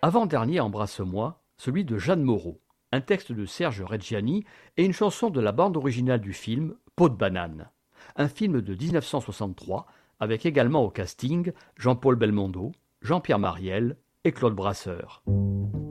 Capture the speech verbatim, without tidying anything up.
Avant-dernier Embrasse-moi, celui de Jeanne Moreau, un texte de Serge Reggiani et une chanson de la bande originale du film Peau de banane, un film de dix-neuf cent soixante-trois avec également au casting Jean-Paul Belmondo, Jean-Pierre Marielle et Claude Brasseur.